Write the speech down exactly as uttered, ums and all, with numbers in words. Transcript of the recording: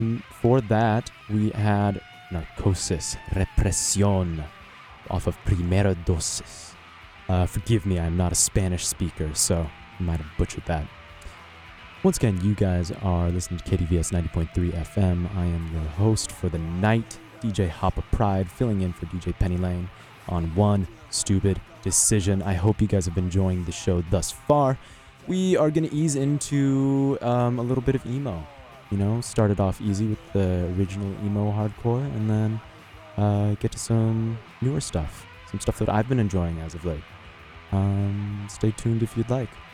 For that, we had Narcosis Represión off of Primera Dosis. Uh, forgive me, I'm not a Spanish speaker, so I might have butchered that. Once again, you guys are listening to K D V S ninety point three F M. I am your host for the night, D J Hoppa Pride, filling in for D J Penny Lane on One Stupid Decision. I hope you guys have been enjoying the show thus far. We are going to ease into um, a little bit of emo. You know, started off easy with the original emo hardcore, and then uh, get to some newer stuff, some stuff that I've been enjoying as of late. Um, stay tuned if you'd like.